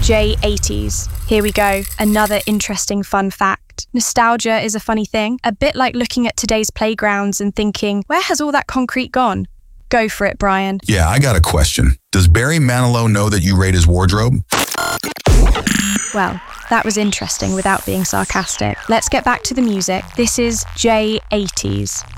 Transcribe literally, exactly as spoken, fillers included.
J eighties. Here we go, another interesting fun fact. Nostalgia is a funny thing, a bit like looking at today's playgrounds and thinking, where has all that concrete gone? Go for it, Brian. Yeah, I got a question. Does Barry Manilow know that you raid his wardrobe? Well, that was interesting without being sarcastic. Let's get back to the music. This is J eighties.